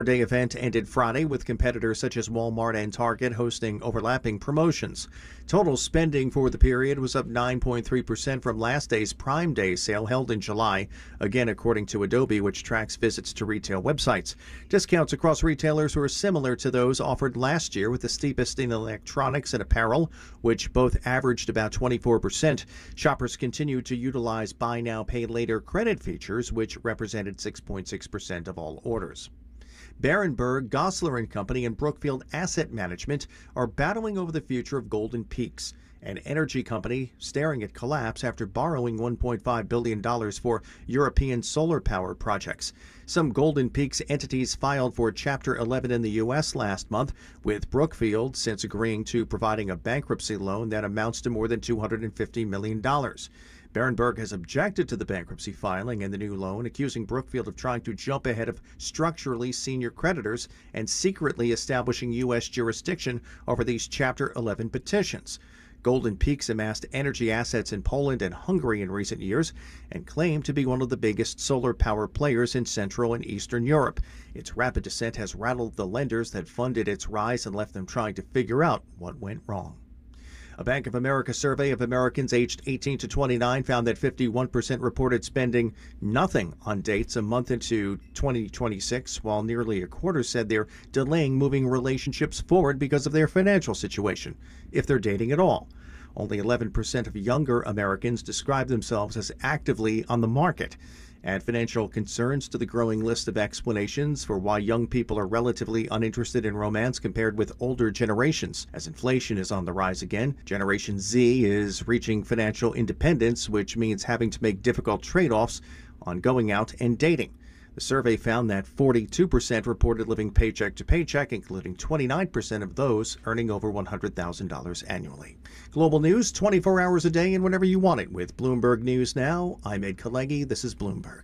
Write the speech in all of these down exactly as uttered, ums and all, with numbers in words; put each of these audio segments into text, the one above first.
Day event ended Friday with competitors such as Walmart and Target hosting overlapping promotions. Total spending for the period was up nine point three percent from last day's Prime Day sale held in July, again according to Adobe, which tracks visits to retail websites. Discounts across retailers were similar to those offered last year, with the steepest in electronics and apparel, which both averaged about twenty-four percent. Shoppers continued to utilize buy now, pay later credit features, which represented six point six percent of all orders. Berenberg, Gosler and Company, and Brookfield Asset Management are battling over the future of Golden Peaks, an energy company staring at collapse after borrowing one point five billion dollars for European solar power projects. Some Golden Peaks entities filed for Chapter eleven in the U S last month, with Brookfield since agreeing to providing a bankruptcy loan that amounts to more than two hundred fifty million dollars. Berenberg has objected to the bankruptcy filing and the new loan, accusing Brookfield of trying to jump ahead of structurally senior creditors and secretly establishing U S jurisdiction over these Chapter eleven petitions. Golden Peaks amassed energy assets in Poland and Hungary in recent years and claimed to be one of the biggest solar power players in Central and Eastern Europe. Its rapid descent has rattled the lenders that funded its rise and left them trying to figure out what went wrong. A Bank of America survey of Americans aged eighteen to twenty-nine found that fifty-one percent reported spending nothing on dates a month into twenty twenty-six, while nearly a quarter said they're delaying moving relationships forward because of their financial situation, if they're dating at all. Only eleven percent of younger Americans describe themselves as actively on the market. Add financial concerns to the growing list of explanations for why young people are relatively uninterested in romance compared with older generations. As inflation is on the rise again, Generation Z is reaching financial independence, which means having to make difficult trade-offs on going out and dating. The survey found that forty-two percent reported living paycheck to paycheck, including twenty-nine percent of those earning over one hundred thousand dollars annually. Global news twenty-four hours a day and whenever you want it with Bloomberg News Now. I'm Ed Kalegi. This is Bloomberg.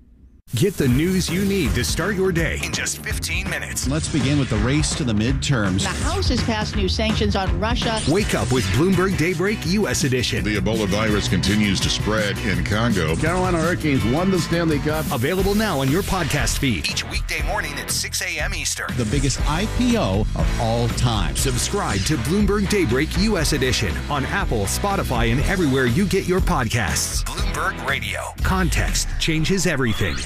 Get the news you need to start your day in just fifteen minutes. Let's begin with the race to the midterms. The House has passed new sanctions on Russia. Wake up with Bloomberg Daybreak U S edition. The Ebola virus continues to spread in Congo. Carolina Hurricanes won the Stanley Cup. Available now on your podcast feed. Each weekday morning at six a.m. Eastern. The biggest I P O of all time. Subscribe to Bloomberg Daybreak U S edition on Apple, Spotify, and everywhere you get your podcasts. Bloomberg Radio. Context changes everything.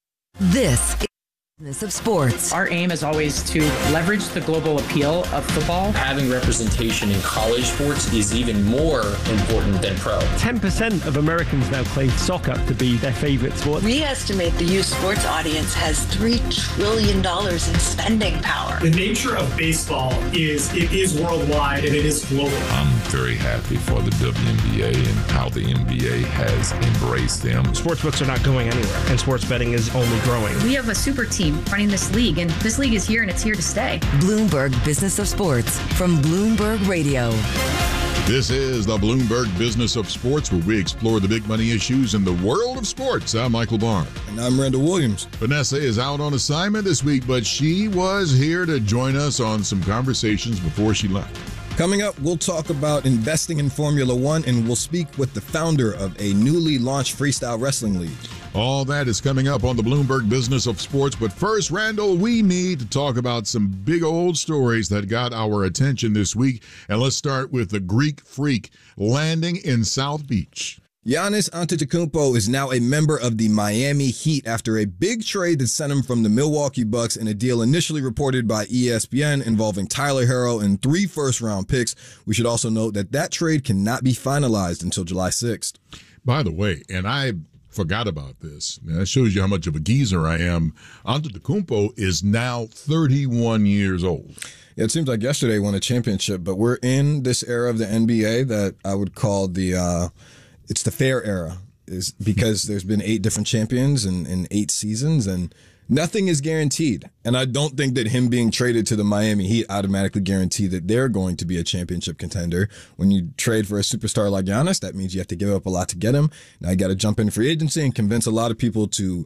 This is Business of Sports. Our aim is always to leverage the global appeal of football. Having representation in college sports is even more important than pro. ten percent of Americans now play soccer to be their favorite sport. We estimate the youth sports audience has three trillion dollars in spending power. The nature of baseball is it is worldwide and it is global. I'm very happy for the W N B A and how the N B A has embraced them. Sportsbooks are not going anywhere, and sports betting is only growing. We have a super team running this league, and this league is here and it's here to stay. Bloomberg Business of Sports from Bloomberg Radio. This is the Bloomberg Business of Sports, where we explore the big money issues in the world of sports. I'm Michael Barr. And I'm Randall Williams. Vanessa is out on assignment this week, but she was here to join us on some conversations before she left. Coming up, we'll talk about investing in Formula One, and we'll speak with the founder of a newly launched freestyle wrestling league. All that is coming up on the Bloomberg Business of Sports. But first, Randall, we need to talk about some big old stories that got our attention this week. And let's start with the Greek Freak landing in South Beach. Giannis Antetokounmpo is now a member of the Miami Heat after a big trade that sent him from the Milwaukee Bucks in a deal initially reported by E S P N involving Tyler Herro and three first-round picks. We should also note that that trade cannot be finalized until July sixth. By the way, and I forgot about this. Now, that shows you how much of a geezer I am. Antetokounmpo is now thirty-one years old. Yeah, it seems like yesterday won a championship, but we're in this era of the N B A that I would call the uh, it's the fair era, is because there's been eight different champions in, in eight seasons, and nothing is guaranteed. And I don't think that him being traded to the Miami Heat automatically guarantee that they're going to be a championship contender. When you trade for a superstar like Giannis, that means you have to give up a lot to get him. Now you got to jump in free agency and convince a lot of people to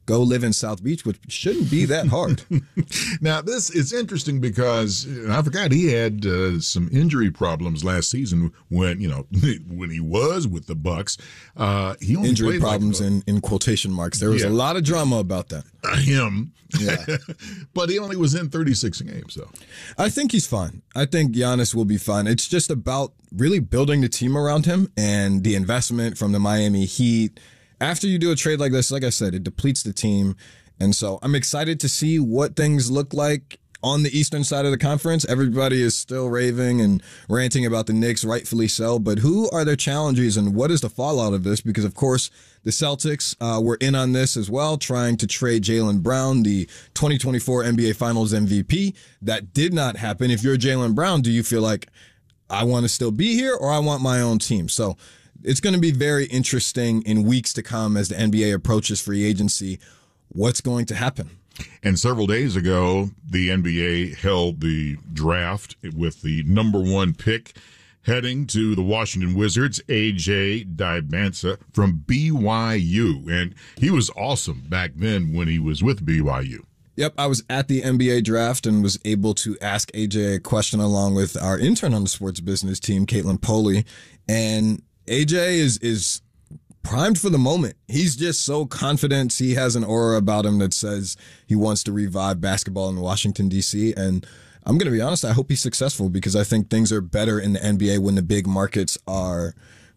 go live in South Beach, which shouldn't be that hard. Now, this is interesting because I forgot he had uh, some injury problems last season when, you know, when he was with the Bucks. Uh, he only injury played problems like, in, in quotation marks. There was yeah. a lot of drama about that. Uh, him. Yeah. But he only was in thirty-six games, so. I think he's fine. I think Giannis will be fine. It's just about really building the team around him and the investment from the Miami Heat. After you do a trade like this, like I said, it depletes the team. And so I'm excited to see what things look like on the eastern side of the conference. Everybody is still raving and ranting about the Knicks, rightfully so. But who are their challengers and what is the fallout of this? Because, of course, the Celtics uh, were in on this as well, trying to trade Jaylen Brown, the twenty twenty-four N B A Finals M V P. That did not happen. If you're Jaylen Brown, do you feel like I want to still be here or I want my own team? So it's going to be very interesting in weeks to come as the N B A approaches free agency. What's going to happen? And several days ago, the N B A held the draft with the number one pick heading to the Washington Wizards, A J Dybantsa from B Y U. And he was awesome back then when he was with B Y U. Yep, I was at the N B A draft and was able to ask A J a question along with our intern on the sports business team, Caitlin Poley. And A J is is primed for the moment. He's just so confident. He has an aura about him that says he wants to revive basketball in Washington, D C. And I'm going to be honest, I hope he's successful because I think things are better in the N B A when the big markets are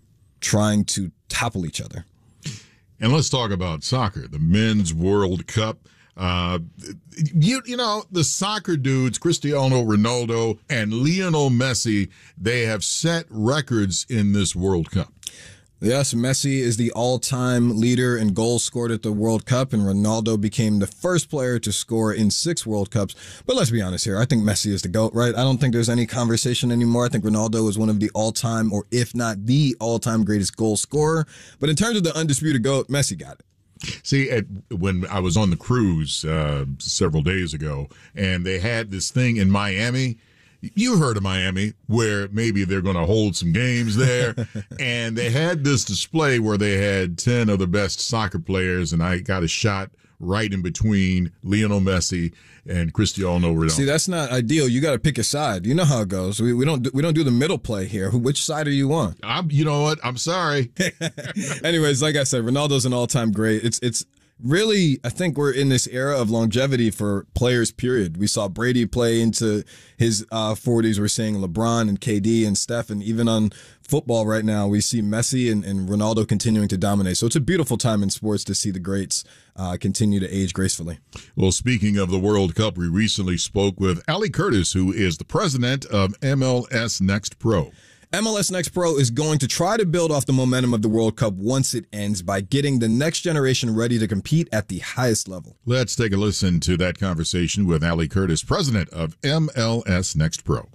trying to topple each other. And let's talk about soccer, the Men's World Cup. Uh, you you know, the soccer dudes, Cristiano Ronaldo and Lionel Messi, they have set records in this World Cup. Yes, Messi is the all-time leader in goals scored at the World Cup, and Ronaldo became the first player to score in six World Cups. But let's be honest here. I think Messi is the GOAT, right? I don't think there's any conversation anymore. I think Ronaldo is one of the all-time, or if not the all-time greatest goal scorer. But in terms of the undisputed GOAT, Messi got it. See, at, when I was on the cruise uh, several days ago, and they had this thing in Miami. You heard of Miami, where maybe they're going to hold some games there. And they had this display where they had ten of the best soccer players, and I got a shot right in between Lionel Messi and Cristiano Ronaldo. See, that's not ideal. You got to pick a side. You know how it goes. We, we don't do, we don't do the middle play here. Which side are you on? I'm, you know what? I'm sorry. Anyways, like I said, Ronaldo's an all-time great. It's it's. Really, I think we're in this era of longevity for players, period. We saw Brady play into his uh, forties. We're seeing LeBron and K D and Steph. And even on football right now, we see Messi and, and Ronaldo continuing to dominate. So it's a beautiful time in sports to see the greats uh, continue to age gracefully. Well, speaking of the World Cup, we recently spoke with Ali Curtis, who is the president of M L S Next Pro. M L S Next Pro is going to try to build off the momentum of the World Cup once it ends by getting the next generation ready to compete at the highest level. Let's take a listen to that conversation with Ali Curtis, president of M L S Next Pro.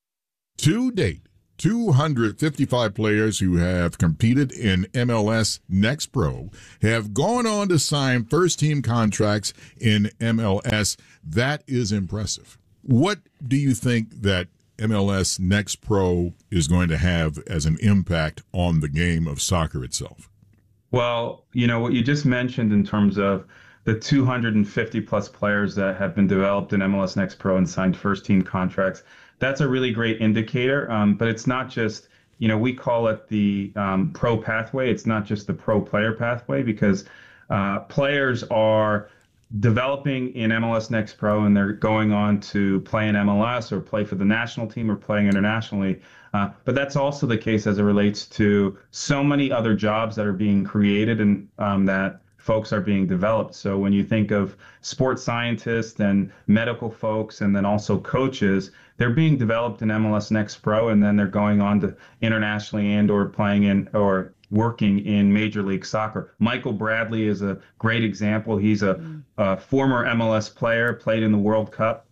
To date, two hundred fifty-five players who have competed in M L S Next Pro have gone on to sign first-team contracts in M L S. That is impressive. What do you think that M L S Next Pro is going to have as an impact on the game of soccer itself? Well, you know, what you just mentioned in terms of the two hundred fifty plus players that have been developed in M L S Next Pro and signed first team contracts, that's a really great indicator. Um, but it's not just, you know, we call it the um, pro pathway. It's not just the pro player pathway because uh, players are developing in M L S Next Pro and they're going on to play in M L S or play for the national team or playing internationally. Uh, but that's also the case as it relates to so many other jobs that are being created and um, that folks are being developed. So when you think of sports scientists and medical folks and then also coaches, they're being developed in M L S Next Pro and then they're going on to internationally and or playing in or working in Major League Soccer. Michael Bradley is a great example. He's a, a former M L S player, played in the World Cup,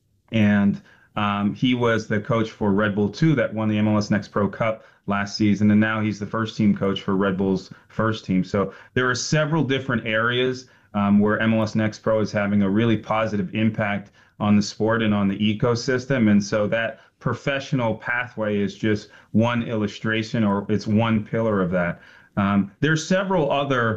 and um, he was the coach for Red Bull two that won the M L S Next Pro Cup last season, and now he's the first team coach for Red Bull's first team. So there are several different areas um, where M L S Next Pro is having a really positive impact on the sport and on the ecosystem, and so that professional pathway is just one illustration or it's one pillar of that. Um, there's several other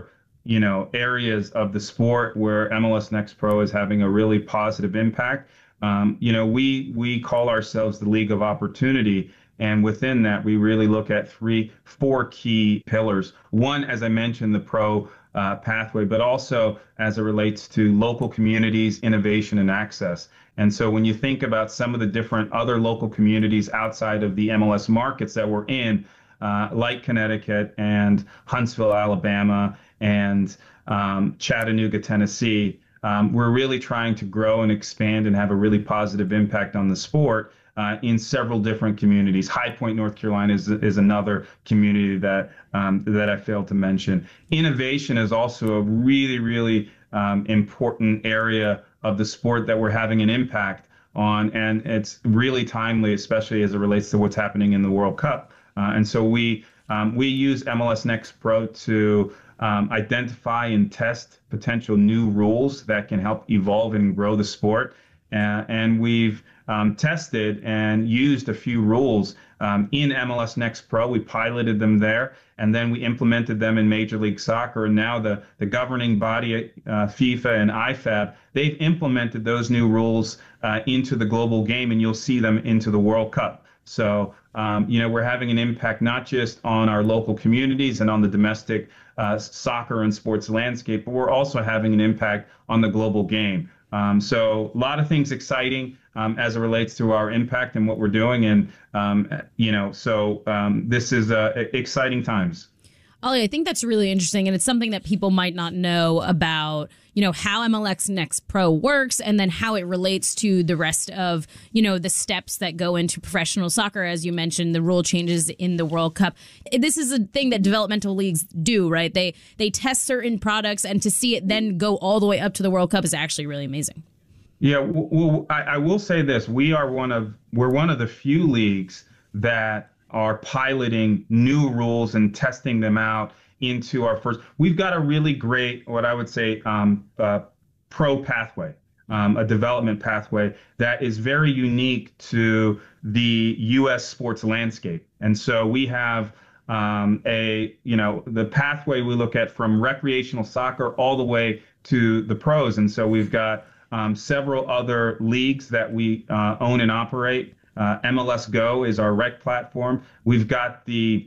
you know, areas of the sport where M L S Next Pro is having a really positive impact. Um, you know, we we call ourselves the League of Opportunity. And within that, we really look at three, four key pillars. One, as I mentioned, the pro uh, pathway, but also as it relates to local communities, innovation, and access. And so when you think about some of the different other local communities outside of the M L S markets that we're in, uh, like Connecticut and Huntsville, Alabama, and um, Chattanooga, Tennessee, um, we're really trying to grow and expand and have a really positive impact on the sport. Uh, in several different communities. High Point, North Carolina is is another community that um, that I failed to mention. Innovation is also a really, really um, important area of the sport that we're having an impact on, and it's really timely, especially as it relates to what's happening in the World Cup. Uh, and so we um, we use M L S Next Pro to um, identify and test potential new rules that can help evolve and grow the sport. Uh, and we've um, tested and used a few rules um, in M L S Next Pro. We piloted them there, and then we implemented them in Major League Soccer. And now the, the governing body, uh, FIFA and I F A B, they've implemented those new rules uh, into the global game, and you'll see them into the World Cup. So, um, you know, we're having an impact not just on our local communities and on the domestic uh, soccer and sports landscape, but we're also having an impact on the global game. Um, so a lot of things exciting um, as it relates to our impact and what we're doing. And, um, you know, so um, this is uh, exciting times. Ollie, I think that's really interesting. And it's something that people might not know about, you know, how M L S Next Pro works and then how it relates to the rest of, you know, the steps that go into professional soccer. As you mentioned, the rule changes in the World Cup. This is a thing that developmental leagues do, right? They they test certain products, and to see it then go all the way up to the World Cup is actually really amazing. Yeah, well, I, I will say this. We are one of we're one of the few leagues that are piloting new rules and testing them out into our first. We've got a really great, what I would say, um, uh, pro pathway, um, a development pathway that is very unique to the U S sports landscape. And so we have um, a, you know, the pathway we look at from recreational soccer all the way to the pros. And so we've got um, several other leagues that we uh, own and operate. Uh, M L S Go is our rec platform. We've got the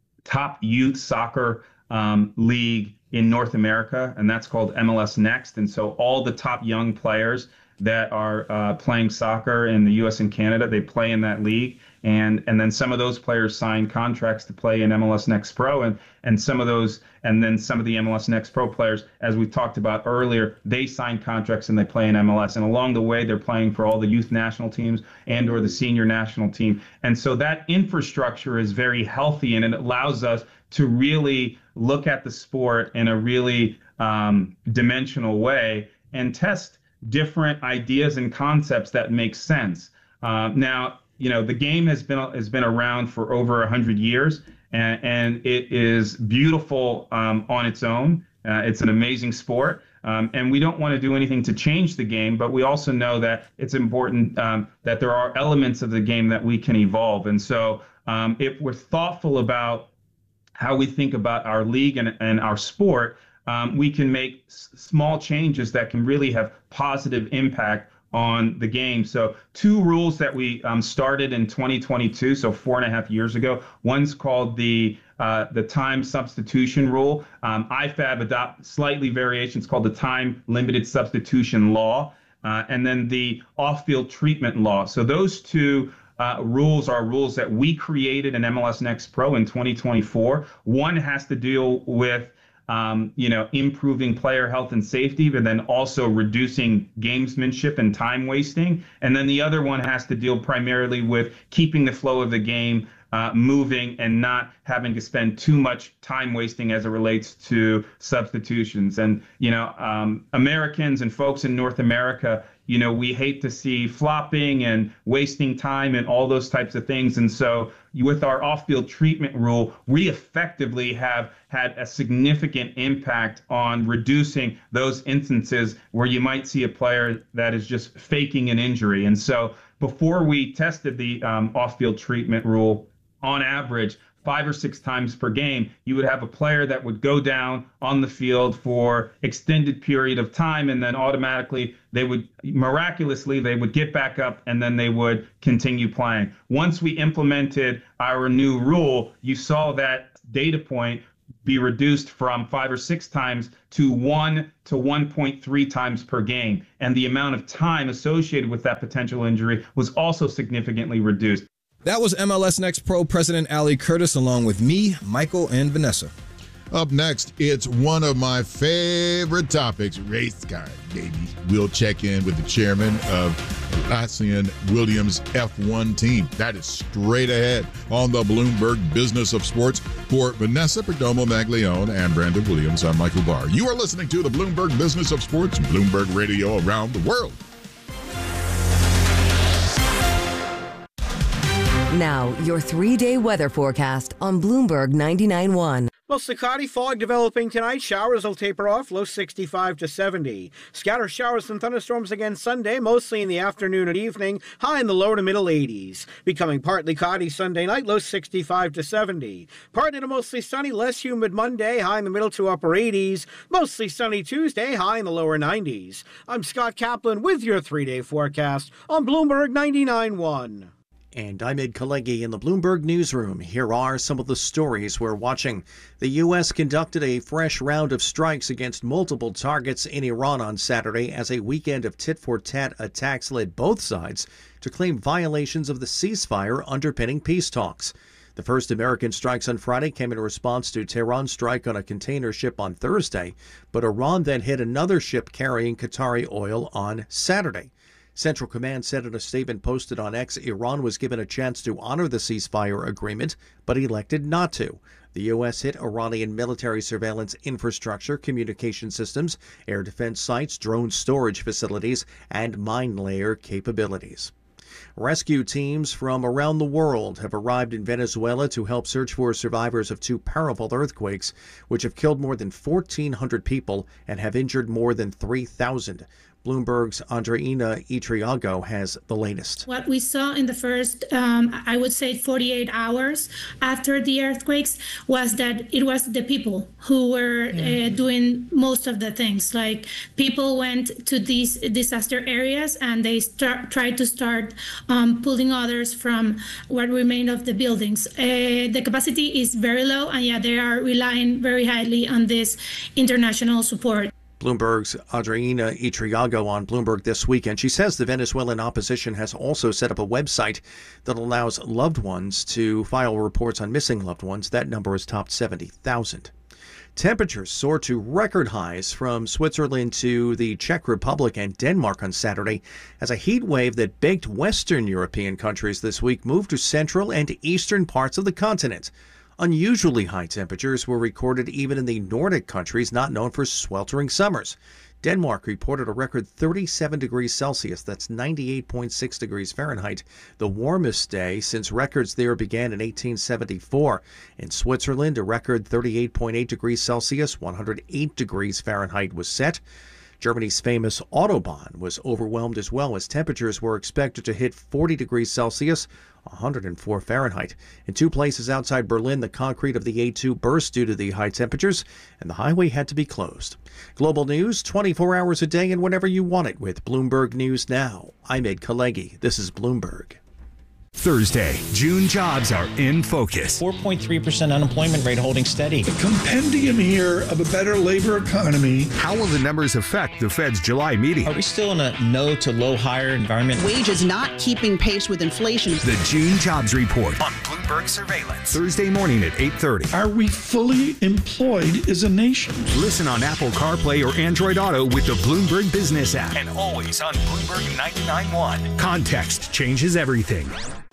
top youth soccer um, league in North America, and that's called M L S Next. And so all the top young players that are uh, playing soccer in the U S and Canada, they play in that league. And and then some of those players sign contracts to play in M L S Next Pro, and and some of those, and then some of the M L S Next Pro players, as we talked about earlier, they sign contracts and they play in M L S. And along the way, they're playing for all the youth national teams and or the senior national team. And so that infrastructure is very healthy, and it allows us to really look at the sport in a really um, dimensional way and test different ideas and concepts that make sense. Uh, now, you know, the game has been has been around for over a hundred years, and, and it is beautiful um, on its own. Uh, it's an amazing sport, um, and we don't want to do anything to change the game, but we also know that it's important um, that there are elements of the game that we can evolve. And so um, if we're thoughtful about how we think about our league and, and our sport, um, we can make s- small changes that can really have positive impact on the game. So two rules that we um, started in twenty twenty-two, so four and a half years ago. One's called the uh, the time substitution rule. Um, I F A B adopt slightly variations called the time limited substitution law, uh, and then the off-field treatment law. So those two Uh, rules are rules that we created in M L S Next Pro in twenty twenty-four. One has to deal with, um, you know, improving player health and safety, but then also reducing gamesmanship and time wasting. And then the other one has to deal primarily with keeping the flow of the game uh, moving and not having to spend too much time wasting as it relates to substitutions. And, you know, um, Americans and folks in North America, you know, we hate to see flopping and wasting time and all those types of things. And so with our off-field treatment rule, we effectively have had a significant impact on reducing those instances where you might see a player that is just faking an injury. And so before we tested the um, off-field treatment rule, on average, five or six times per game, you would have a player that would go down on the field for extended period of time, and then automatically they would miraculously they would get back up and then they would continue playing. Once we implemented our new rule, you saw that data point be reduced from five or six times to one to one point three times per game. And the amount of time associated with that potential injury was also significantly reduced. That was M L S Next Pro President Ali Curtis, along with me, Michael, and Vanessa. Up next, it's one of my favorite topics, race car, baby. We'll check in with the chairman of Lassian Williams F one team. That is straight ahead on the Bloomberg Business of Sports. For Vanessa Perdomo-Maglione and Brandon Williams, I'm Michael Barr. You are listening to the Bloomberg Business of Sports, Bloomberg Radio around the world. Now, your three-day weather forecast on Bloomberg ninety-nine point one. Mostly cloudy, fog developing tonight. Showers will taper off, low sixty-five to seventy. Scatter showers and thunderstorms again Sunday, mostly in the afternoon and evening, high in the lower to middle eighties. Becoming partly cloudy Sunday night, low sixty-five to seventy. Partly to mostly sunny, less humid Monday, high in the middle to upper eighties. Mostly sunny Tuesday, high in the lower nineties. I'm Scott Kaplan with your three-day forecast on Bloomberg ninety-nine point one. And I'm Ed Kalegi in the Bloomberg Newsroom. Here are some of the stories we're watching. The U S conducted a fresh round of strikes against multiple targets in Iran on Saturday as a weekend of tit-for-tat attacks led both sides to claim violations of the ceasefire underpinning peace talks. The first American strikes on Friday came in response to Tehran's strike on a container ship on Thursday, but Iran then hit another ship carrying Qatari oil on Saturday. Central Command said in a statement posted on X, Iran was given a chance to honor the ceasefire agreement, but elected not to. The U S hit Iranian military surveillance infrastructure, communication systems, air defense sites, drone storage facilities, and mine layer capabilities. Rescue teams from around the world have arrived in Venezuela to help search for survivors of two powerful earthquakes, which have killed more than fourteen hundred people and have injured more than three thousand. Bloomberg's Andreina Itriago has the latest. What we saw in the first, um, I would say, forty-eight hours after the earthquakes was that it was the people who were yeah. uh, doing most of the things. Like people went to these disaster areas and they start, tried to start um, pulling others from what remained of the buildings. Uh, the capacity is very low, and yeah, they are relying very highly on this international support. Bloomberg's Adriana Itriago on Bloomberg This Weekend. She says the Venezuelan opposition has also set up a website that allows loved ones to file reports on missing loved ones. That number has topped seventy thousand. Temperatures soared to record highs from Switzerland to the Czech Republic and Denmark on Saturday as a heat wave that baked Western European countries this week moved to central and eastern parts of the continent. Unusually high temperatures were recorded even in the Nordic countries not known for sweltering summers. Denmark reported a record thirty-seven degrees Celsius, that's ninety-eight point six degrees Fahrenheit, the warmest day since records there began in eighteen seventy-four. In Switzerland, a record thirty-eight point eight degrees Celsius, one hundred eight degrees Fahrenheit was set. Germany's famous Autobahn was overwhelmed as well as temperatures were expected to hit forty degrees Celsius, one hundred four Fahrenheit. In two places outside Berlin, the concrete of the A two burst due to the high temperatures, and the highway had to be closed. Global news, twenty-four hours a day and whenever you want it with Bloomberg News Now. I'm Ed Kalegi. This is Bloomberg. Thursday, June jobs are in focus. four point three percent unemployment rate holding steady. The compendium here of a better labor economy. How will the numbers affect the Fed's July meeting? Are we still in a no to low hire environment? Wages not keeping pace with inflation. The June jobs report on Bloomberg Surveillance. Thursday morning at eight thirty. Are we fully employed as a nation? Listen on Apple CarPlay or Android Auto with the Bloomberg Business app. And always on Bloomberg ninety-nine point one. Context changes everything.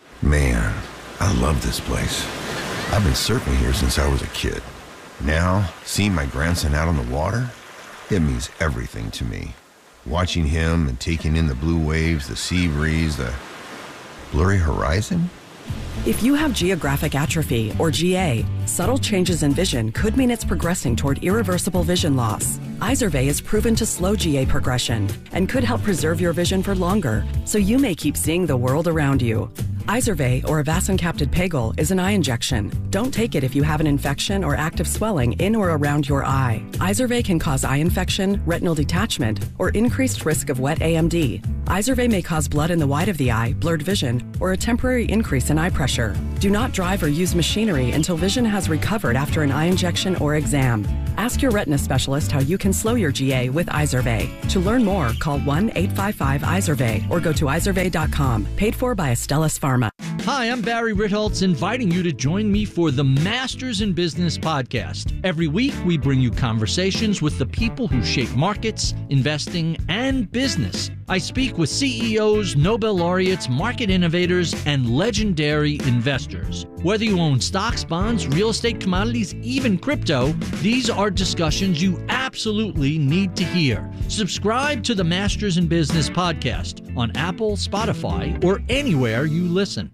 Man, I love this place. I've been surfing here since I was a kid. Now, seeing my grandson out on the water, it means everything to me. Watching him and taking in the blue waves, the sea breeze, the blurry horizon. If you have geographic atrophy, or G A, subtle changes in vision could mean it's progressing toward irreversible vision loss. Izervay is proven to slow G A progression and could help preserve your vision for longer, so you may keep seeing the world around you. Izervay, or avacincaptad pegol, is an eye injection. Don't take it if you have an infection or active swelling in or around your eye. Izervay can cause eye infection, retinal detachment, or increased risk of wet A M D. Izervay may cause blood in the white of the eye, blurred vision, or a temporary increase in eye pressure. Do not drive or use machinery until vision has recovered after an eye injection or exam. Ask your retina specialist how you can slow your G A with Izervay. To learn more, call one eight five five Izervay or go to izervay dot com. Paid for by Astellas Pharma. Hi, I'm Barry Ritholtz, inviting you to join me for the Masters in Business podcast. Every week, we bring you conversations with the people who shape markets, investing, and business. I speak with C E Os, Nobel laureates, market innovators, and legendary investors. Whether you own stocks, bonds, real estate, commodities, even crypto, these are discussions you absolutely need to hear. Subscribe to the Masters in Business podcast on Apple, Spotify, or anywhere you listen.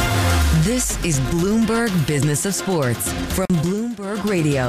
This is Bloomberg Business of Sports from Bloomberg Radio.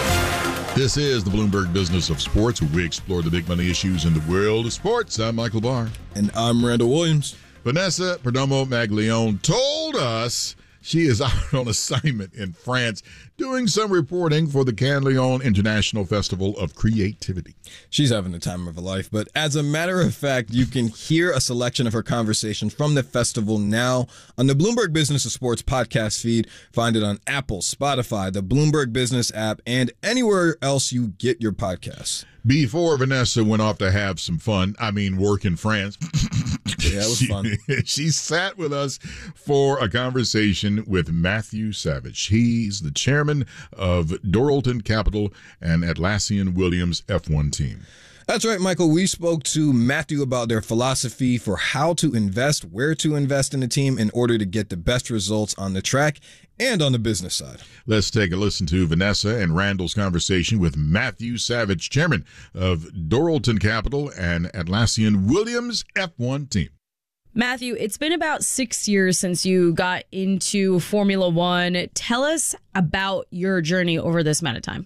This is the Bloomberg Business of Sports, where we explore the big money issues in the world of sports. I'm Michael Barr. And I'm Randall Williams. Vanessa Perdomo Maglione told us she is out on assignment in France doing some reporting for the Cannes Lions International Festival of Creativity. She's having the time of her life, but as a matter of fact, you can hear a selection of her conversation from the festival now on the Bloomberg Business of Sports podcast feed. Find it on Apple, Spotify, the Bloomberg Business app, and anywhere else you get your podcasts. Before Vanessa went off to have some fun, I mean work in France, yeah, it was she, fun. She sat with us for a conversation with Matthew Savage. He's the chairman of Dorilton Capital and Atlassian Williams F one team. That's right, Michael. We spoke to Matthew about their philosophy for how to invest, where to invest in the team in order to get the best results on the track and on the business side. Let's take a listen to Vanessa and Randall's conversation with Matthew Savage, chairman of Dorilton Capital and Atlassian Williams F one team. Matthew, it's been about six years since you got into Formula One. Tell us about your journey over this amount of time.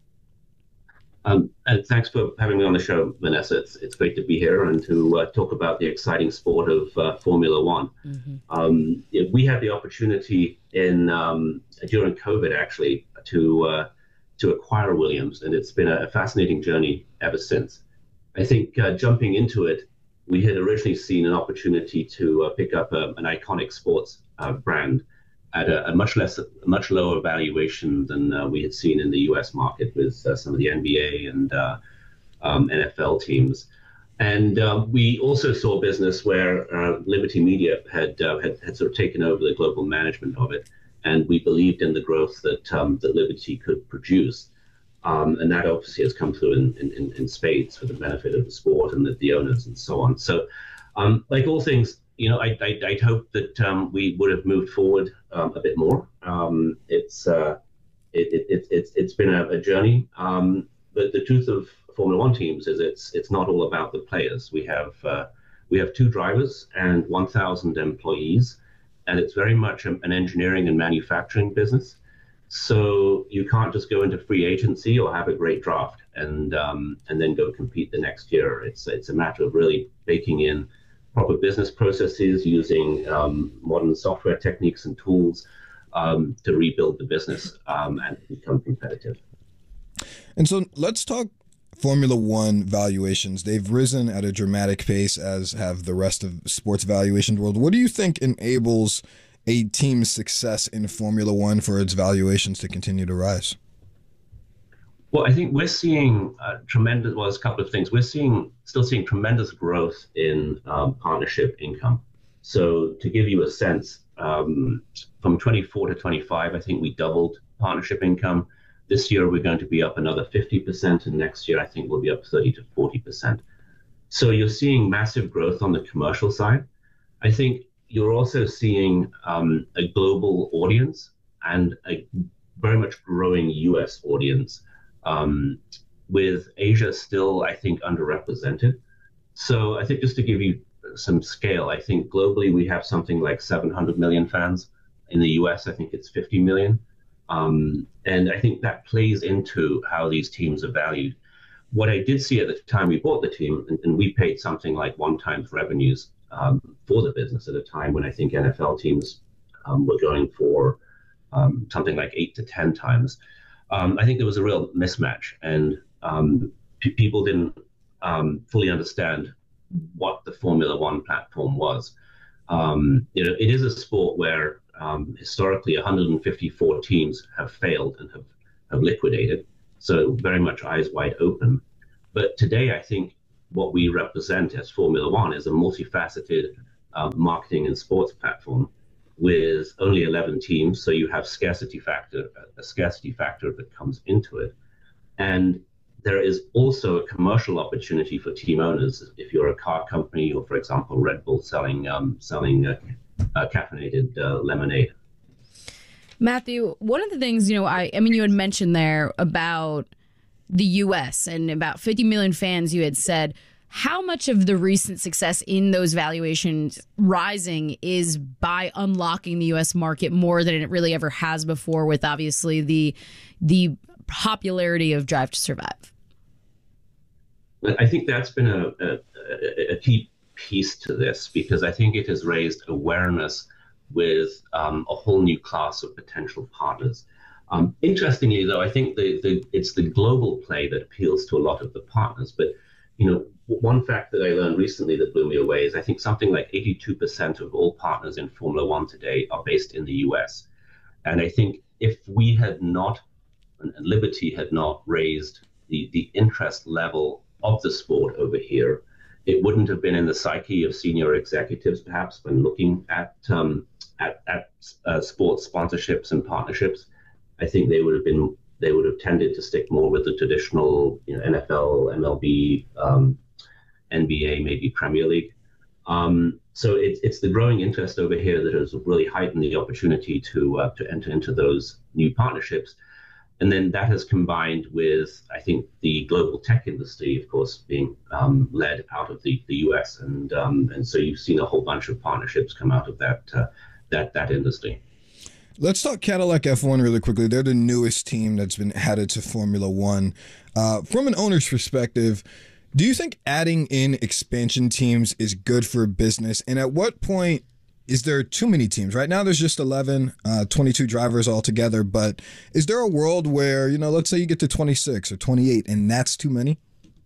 Um, and thanks for having me on the show, Vanessa. It's, it's great to be here and to uh, talk about the exciting sport of uh, Formula One. Mm-hmm. Um, we had the opportunity in um, during COVID, actually, to uh, to acquire Williams, and it's been a fascinating journey ever since. I think uh, jumping into it, we had originally seen an opportunity to uh, pick up a, an iconic sports uh, brand at a, a much less, a much lower valuation than uh, we had seen in the U S market with uh, some of the N B A and uh, um, N F L teams. And uh, we also saw a business where uh, Liberty Media had, uh, had had sort of taken over the global management of it, and we believed in the growth that um, that Liberty could produce. Um, and that obviously has come through in, in, in spades for the benefit of the sport and the, the owners and so on. So, um, like all things, you know, I, I, I'd hope that um, we would have moved forward um, a bit more. Um, it's uh, it, it, it, it's it's been a, a journey. Um, but the truth of Formula One teams is it's it's not all about the players. We have uh, we have two drivers and one thousand employees, and it's very much an engineering and manufacturing business. So you can't just go into free agency or have a great draft and um, and then go compete the next year. It's it's a matter of really baking in proper business processes, using um, modern software techniques and tools um, to rebuild the business um, and become competitive. And so let's talk Formula One valuations. They've risen at a dramatic pace, as have the rest of sports valuation world. What do you think enables a team's success in Formula One for its valuations to continue to rise? Well, I think we're seeing uh, tremendous, well, there's a couple of things. We're seeing, still seeing tremendous growth in um, partnership income. So to give you a sense, um, from twenty-four to twenty-five, I think we doubled partnership income. This year, we're going to be up another fifty percent, and next year, I think we'll be up thirty to forty percent. So you're seeing massive growth on the commercial side. I think you're also seeing um, a global audience and a very much growing U S audience, um, with Asia still, I think, underrepresented. So I think just to give you some scale, I think globally we have something like seven hundred million fans. In the U S, I think it's fifty million. Um, and I think that plays into how these teams are valued. What I did see at the time we bought the team, and, and we paid something like one times revenues um, for the business at a time when I think N F L teams um, were going for um, something like eight to ten times. Um, I think there was a real mismatch, and um, p- people didn't um, fully understand what the Formula One platform was. Um, you know, it is a sport where um, historically one hundred fifty-four teams have failed and have, have liquidated, so very much eyes wide open. But today, I think what we represent as Formula One is a multifaceted uh, marketing and sports platform with only eleven teams, so you have scarcity factor, a scarcity factor that comes into it. And there is also a commercial opportunity for team owners. If you're a car company, or for example, Red Bull selling um, selling uh, uh, caffeinated uh, lemonade. Matthew, one of the things, you know, I, I mean, you had mentioned there about the U S and about fifty million fans, you had said. How much of the recent success in those valuations rising is by unlocking the U S market more than it really ever has before, with obviously the the popularity of Drive to Survive? I think that's been a, a, a key piece to this, because I think it has raised awareness with um, a whole new class of potential partners. Um, interestingly, though, I think the, the, it's the global play that appeals to a lot of the partners. But you know, one fact that I learned recently that blew me away is I think something like eighty-two percent of all partners in Formula One today are based in the U S. And I think if we had not, and Liberty had not raised the, the interest level of the sport over here, it wouldn't have been in the psyche of senior executives, perhaps, when looking at um, at, at uh, sports sponsorships and partnerships. I think they would have been they would have tended to stick more with the traditional, you know, N F L, M L B, um, N B A, maybe Premier League. Um, so it's it's the growing interest over here that has really heightened the opportunity to uh, to enter into those new partnerships. And then that has combined with, I think, the global tech industry, of course, being um, led out of the, the U S. And um, and so you've seen a whole bunch of partnerships come out of that uh, that that industry. Let's talk Cadillac F one really quickly. They're the newest team that's been added to Formula One. Uh, from an owner's perspective, do you think adding in expansion teams is good for business? And at what point is there too many teams? Right now there's just eleven, uh, twenty-two drivers altogether. But is there a world where, you know, let's say you get to twenty-six or twenty-eight and that's too many?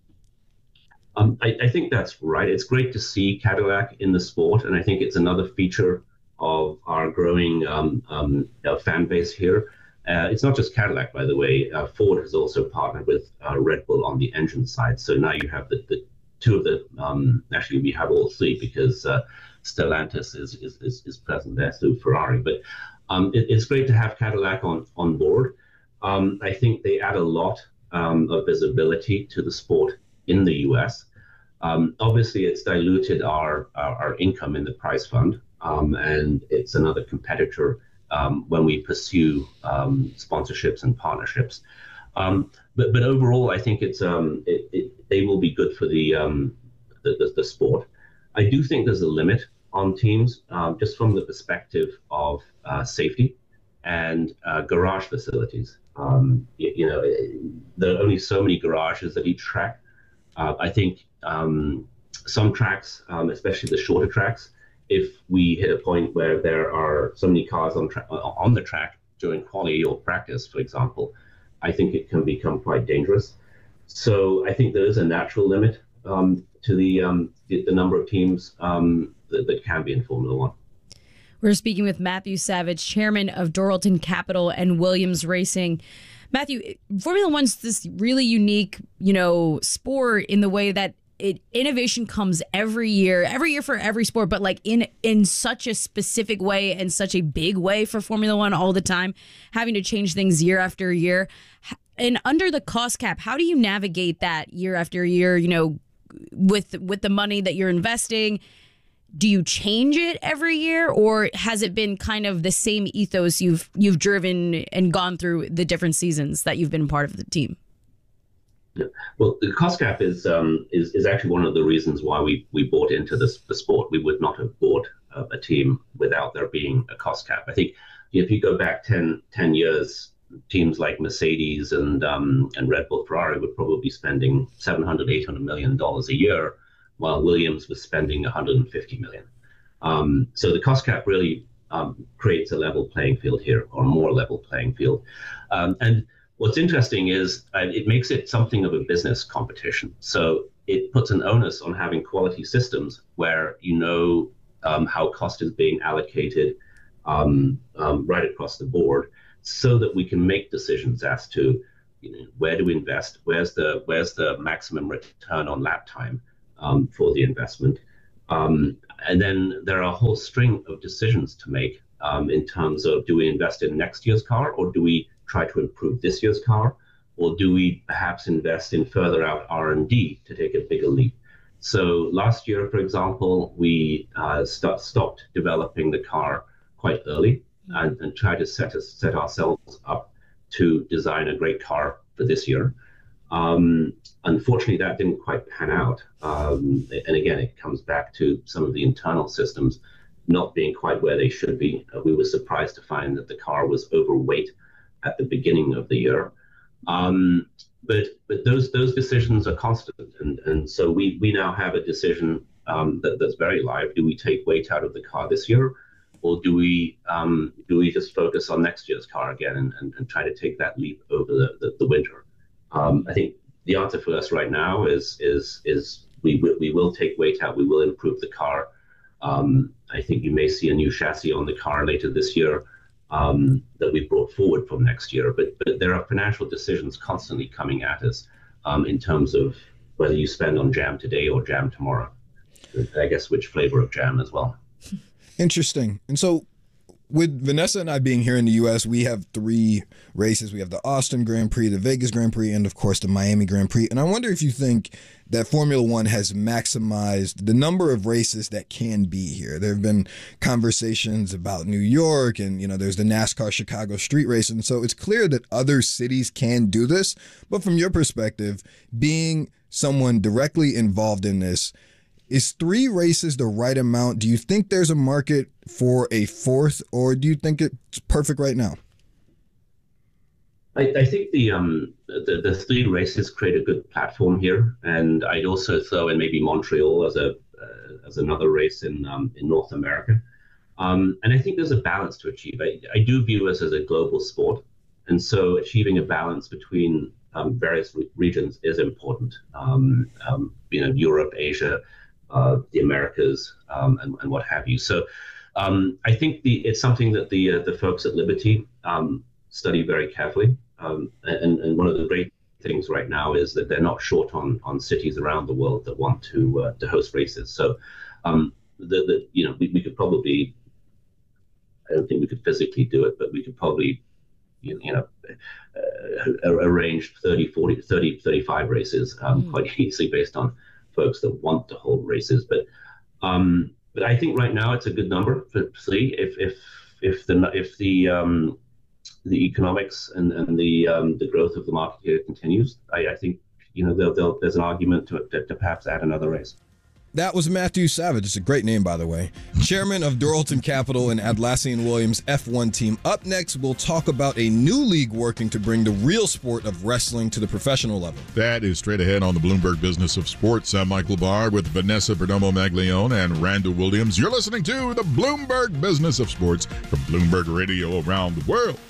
Um, I, I think that's right. It's great to see Cadillac in the sport. And I think it's another feature of our growing um, um, uh, fan base here. Uh, it's not just Cadillac, by the way. Uh, Ford has also partnered with uh, Red Bull on the engine side. So now you have the, the two of the, um, actually we have all three, because uh, Stellantis is, is, is, is present there through Ferrari. But um, it, it's great to have Cadillac on, on board. Um, I think they add a lot um, of visibility to the sport in the U S. Um, obviously, it's diluted our, our, our income in the prize fund. Um, and it's another competitor um, when we pursue um, sponsorships and partnerships. Um, but but overall, I think it's um, it, it, they will be good for the, um, the, the the sport. I do think there's a limit on teams, um, just from the perspective of uh, safety and uh, garage facilities. Um, you, you know, there are only so many garages at each track. Uh, I think um, some tracks, um, especially the shorter tracks, if we hit a point where there are so many cars on tra- on the track during quali or practice, for example, I think it can become quite dangerous. So I think there is a natural limit um, to the, um, the the number of teams um, that, that can be in Formula One. We're speaking with Matthew Savage, chairman of Doralton Capital and Williams Racing. Matthew, Formula One's this really unique, you know, sport in the way that It, innovation comes every year, every year for every sport, but like in in such a specific way and such a big way for Formula One all the time, having to change things year after year. And under the cost cap, how do you navigate that year after year, you know, with with the money that you're investing? Do you change it every year, or has it been kind of the same ethos you've you've driven and gone through the different seasons that you've been part of the team? Well, the cost cap is um, is is actually one of the reasons why we we bought into this the sport. We would not have bought a, a team without there being a cost cap. I think if you go back ten, ten years, teams like Mercedes and um, and Red Bull, Ferrari would probably be spending seven hundred, eight hundred million dollars a year while Williams was spending one hundred fifty million dollars. Um, so the cost cap really um, creates a level playing field here, or more level playing field. Um, and what's interesting is uh, it makes it something of a business competition. So it puts an onus on having quality systems where you know um, how cost is being allocated um, um, right across the board, so that we can make decisions as to, you know, where do we invest, where's the where's the maximum return on lap time um, for the investment, um, and then there are a whole string of decisions to make um, in terms of, do we invest in next year's car, or do we try to improve this year's car, or do we perhaps invest in further out R and D to take a bigger leap? So last year, for example, we uh, st- stopped developing the car quite early and, and tried to set us, set ourselves up to design a great car for this year. Um, unfortunately, that didn't quite pan out. Um, and again, it comes back to some of the internal systems not being quite where they should be. Uh, we were surprised to find that the car was overweight at the beginning of the year. Um, but but those those decisions are constant, and, and so we, we now have a decision um, that, that's very live. Do we take weight out of the car this year, or do we um, do we just focus on next year's car again and, and, and try to take that leap over the, the, the winter? Um, I think the answer for us right now is is is we will, we will take weight out. We will improve the car. Um, I think you may see a new chassis on the car later this year um, that we brought forward from next year. But but there are financial decisions constantly coming at us um, in terms of whether you spend on jam today or jam tomorrow. I guess which flavor of jam as well. Interesting. And so with Vanessa and I being here in the U S, we have three races. We have the Austin Grand Prix, the Vegas Grand Prix, and of course the Miami Grand Prix. And I wonder if you think that Formula One has maximized the number of races that can be here. There have been conversations about New York, and, you know, there's the NASCAR Chicago street race. And so it's clear that other cities can do this. But from your perspective, being someone directly involved in this, is three races the right amount? Do you think there's a market for a fourth, or do you think it's perfect right now? I, I think the, um, the the three races create a good platform here, and I'd also throw in maybe Montreal as a uh, as another race in um, in North America. Um, and I think there's a balance to achieve. I, I do view us as a global sport, and so achieving a balance between um, various re- regions is important. Um, um, you know, Europe, Asia, Uh, the Americas, um, and, and what have you. So um, I think the it's something that the uh, the folks at Liberty um, study very carefully. Um, and, and one of the great things right now is that they're not short on on cities around the world that want to uh, to host races. So um, the, the you know we, we could probably, I don't think we could physically do it, but we could probably you, you know uh, arrange thirty, forty, thirty, thirty-five races um, mm. quite easily based on folks that want to hold races. But um, but I think right now it's a good number for three. If if if the if the um, the economics and and the um, the growth of the market here continues, I, I think you know they'll, they'll, there's an argument to, to to perhaps add another race. That was Matthew Savage. It's a great name, by the way. Chairman of Doralton Capital and Atlassian Williams F one team. Up next, we'll talk about a new league working to bring the real sport of wrestling to the professional level. That is straight ahead on the Bloomberg Business of Sports. I'm Mike Labar with Vanessa Perdomo-Maglione and Randall Williams. You're listening to the Bloomberg Business of Sports from Bloomberg Radio around the world.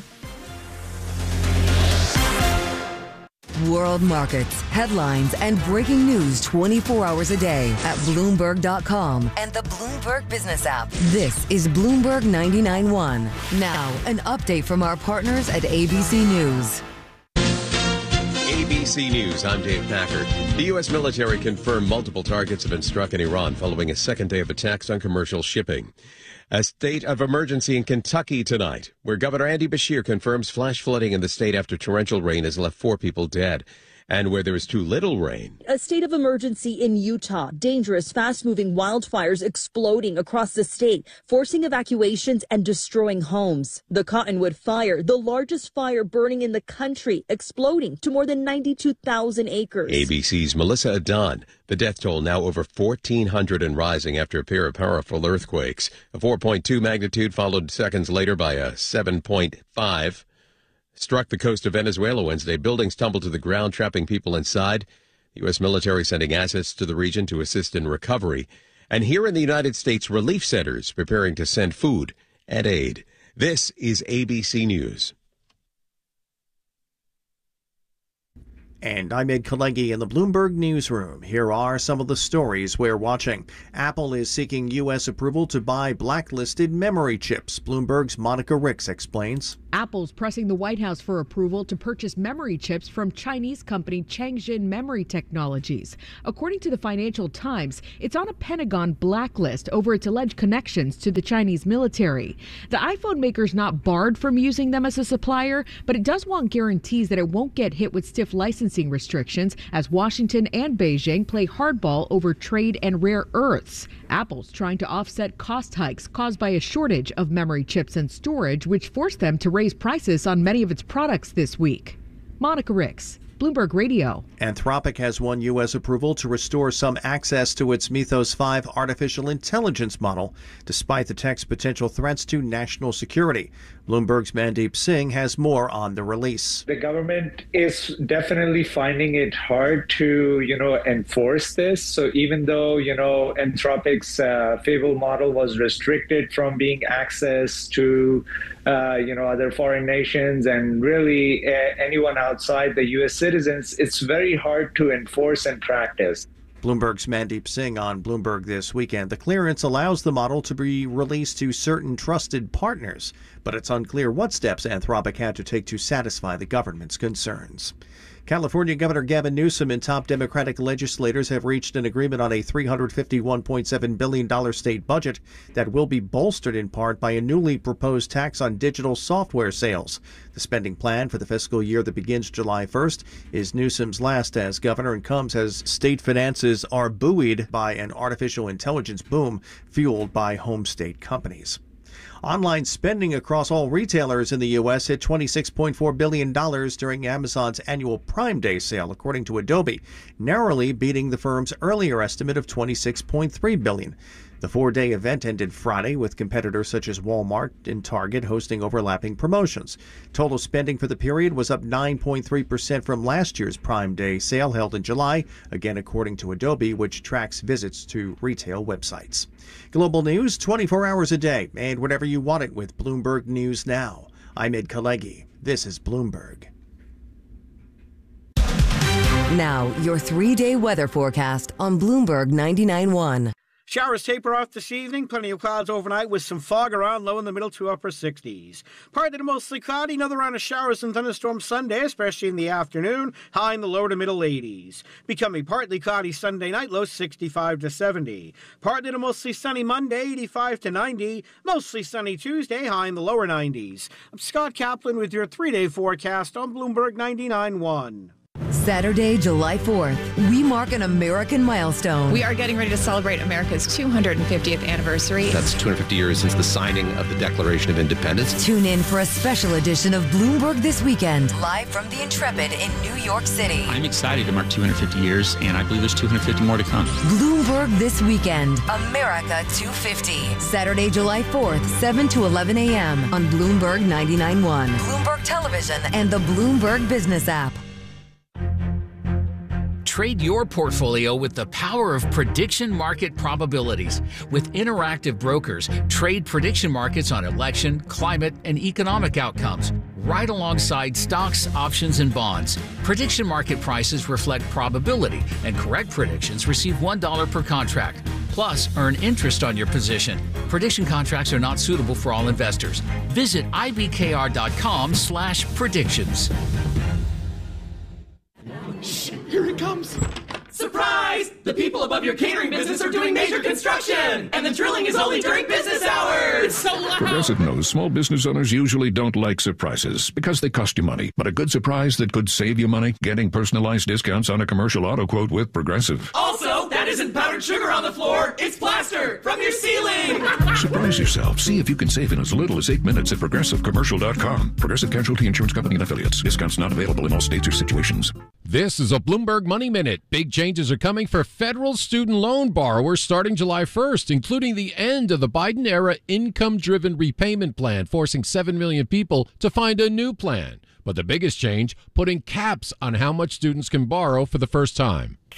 World markets, headlines, and breaking news twenty-four hours a day at Bloomberg dot com and the Bloomberg Business app. This is Bloomberg ninety-nine point one. Now, an update from our partners at A B C News. A B C News, I'm Dave Packard. The U S military confirmed multiple targets have been struck in Iran following a second day of attacks on commercial shipping. A state of emergency in Kentucky tonight, where Governor Andy Beshear confirms flash flooding in the state after torrential rain has left four people dead. And where there is too little rain. A state of emergency in Utah. Dangerous, fast-moving wildfires exploding across the state, forcing evacuations and destroying homes. The Cottonwood Fire, the largest fire burning in the country, exploding to more than ninety-two thousand acres. A B C's Melissa Adon. The death toll now over fourteen hundred and rising after a pair of powerful earthquakes. A four point two magnitude followed seconds later by a seven point five. Struck the coast of Venezuela Wednesday. Buildings tumbled to the ground, trapping people inside. U S military sending assets to the region to assist in recovery. And here in the United States, relief centers preparing to send food and aid. This is A B C News. And I'm Ed Kalegi in the Bloomberg Newsroom. Here are some of the stories we're watching. Apple is seeking U S approval to buy blacklisted memory chips. Bloomberg's Monica Ricks explains. Apple's pressing the White House for approval to purchase memory chips from Chinese company Changxin Memory Technologies. According to the Financial Times, it's on a Pentagon blacklist over its alleged connections to the Chinese military. The iPhone maker's not barred from using them as a supplier, but it does want guarantees that it won't get hit with stiff licensing restrictions as Washington and Beijing play hardball over trade and rare earths. Apple's trying to offset cost hikes caused by a shortage of memory chips and storage, which forced them to raise prices on many of its products this week. Monica Ricks, Bloomberg Radio. Anthropic has won U S approval to restore some access to its Mythos five artificial intelligence model, despite the tech's potential threats to national security. Bloomberg's Mandeep Singh has more on the release. The government is definitely finding it hard to, you know, enforce this. So even though, you know, Anthropic's uh, Fable model was restricted from being accessed to, uh, you know, other foreign nations and really uh, anyone outside the U S citizens, it's very hard to enforce and practice. Bloomberg's Mandeep Singh on Bloomberg This Weekend. The clearance allows the model to be released to certain trusted partners, but it's unclear what steps Anthropic had to take to satisfy the government's concerns. California Governor Gavin Newsom and top Democratic legislators have reached an agreement on a three hundred fifty-one point seven billion dollars state budget that will be bolstered in part by a newly proposed tax on digital software sales. The spending plan for the fiscal year that begins July first is Newsom's last as governor and comes as state finances are buoyed by an artificial intelligence boom fueled by home state companies. Online spending across all retailers in the U S hit twenty-six point four billion dollars during Amazon's annual Prime Day sale, according to Adobe, narrowly beating the firm's earlier estimate of twenty-six point three billion dollars. The four-day event ended Friday with competitors such as Walmart and Target hosting overlapping promotions. Total spending for the period was up nine point three percent from last year's Prime Day sale held in July, again according to Adobe, which tracks visits to retail websites. Global news twenty-four hours a day and whenever you want it with Bloomberg News Now. I'm Ed Kalegi. This is Bloomberg. Now, your three-day weather forecast on Bloomberg ninety-nine point one. Showers taper off this evening. Plenty of clouds overnight with some fog around, low in the middle to upper sixties. Partly to mostly cloudy. Another round of showers and thunderstorms Sunday, especially in the afternoon. High in the low to middle eighties. Becoming partly cloudy Sunday night, low sixty-five to seventy. Partly to mostly sunny Monday, eighty-five to ninety. Mostly sunny Tuesday, high in the lower nineties. I'm Scott Kaplan with your three-day forecast on Bloomberg ninety-nine point one. Saturday, July fourth, we mark an American milestone. We are getting ready to celebrate America's two hundred fiftieth anniversary. That's two hundred fifty years since the signing of the Declaration of Independence. Tune in for a special edition of Bloomberg This Weekend, live from the Intrepid in New York City. I'm excited to mark two hundred fifty years, and I believe there's two hundred fifty more to come. Bloomberg This Weekend, America two fifty. Saturday, July fourth, seven to eleven a.m. on Bloomberg ninety-nine point one, Bloomberg Television, and the Bloomberg Business app. Trade your portfolio with the power of prediction market probabilities. With Interactive Brokers, trade prediction markets on election, climate, and economic outcomes, right alongside stocks, options, and bonds. Prediction market prices reflect probability, and correct predictions receive one dollar per contract. Plus, earn interest on your position. Prediction contracts are not suitable for all investors. Visit I B K R dot com slash predictions. Shh, here it comes. Surprise! The people above your catering business are doing major construction, and the drilling is only during business hours. It's so loud. Progressive knows small business owners usually don't like surprises because they cost you money. But a good surprise that could save you money? Getting personalized discounts on a commercial auto quote with Progressive. Also, that isn't powdered sugar on the floor. It's plaster from your ceiling. Surprise yourself. See if you can save in as little as eight minutes at Progressive Commercial dot com. Progressive Casualty Insurance Company and Affiliates. Discounts not available in all states or situations. This is a Bloomberg Money Minute. Big changes are coming for federal student loan borrowers starting July first, including the end of the Biden-era income-driven repayment plan, forcing seven million people to find a new plan. But the biggest change, putting caps on how much students can borrow for the first time.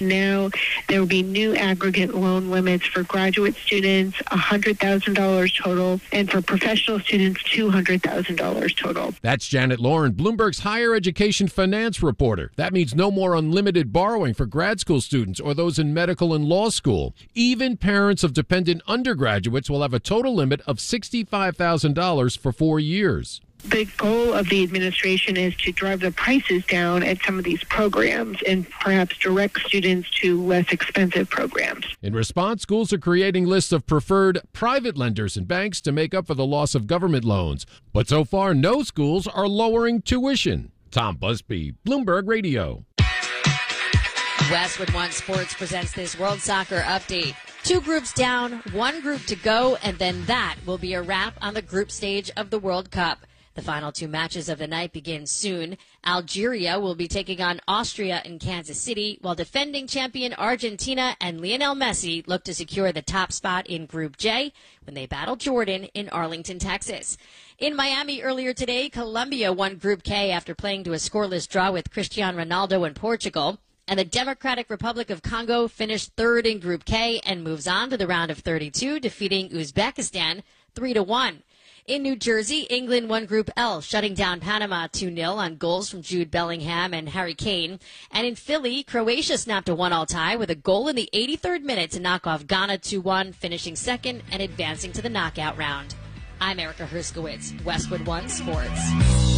Now there will be new aggregate loan limits for graduate students, one hundred thousand dollars total, and for professional students, two hundred thousand dollars total. That's Janet Lauren, Bloomberg's higher education finance reporter. That means no more unlimited borrowing for grad school students or those in medical and law school. Even parents of dependent undergraduates will have a total limit of sixty-five thousand dollars for four years. The goal of the administration is to drive the prices down at some of these programs and perhaps direct students to less expensive programs. In response, schools are creating lists of preferred private lenders and banks to make up for the loss of government loans. But so far, no schools are lowering tuition. Tom Busby, Bloomberg Radio. Westwood One Sports presents this World Soccer update. Two groups down, one group to go, and then that will be a wrap on the group stage of the World Cup. The final two matches of the night begin soon. Algeria will be taking on Austria in Kansas City, while defending champion Argentina and Lionel Messi look to secure the top spot in Group J when they battle Jordan in Arlington, Texas. In Miami earlier today, Colombia won Group K after playing to a scoreless draw with Cristiano Ronaldo in Portugal. And the Democratic Republic of Congo finished third in Group K and moves on to the round of thirty-two, defeating Uzbekistan three to one. In New Jersey, England won Group L, shutting down Panama two nil on goals from Jude Bellingham and Harry Kane. And in Philly, Croatia snapped a one all tie with a goal in the eighty-third minute to knock off Ghana two one, finishing second and advancing to the knockout round. I'm Erica Herskowitz, Westwood One Sports.